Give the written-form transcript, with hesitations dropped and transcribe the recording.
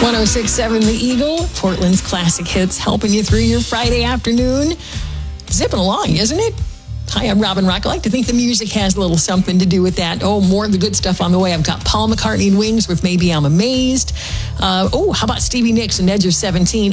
106.7 The Eagle, Portland's classic hits, helping you through your Friday afternoon. Zipping along, isn't it? Hi, I'm Robin Rock. I like to think the music has a little something to do with that. Oh, more of the good stuff on the way. I've got Paul McCartney and Wings with Maybe I'm Amazed. How about Stevie Nicks and Edge of 17?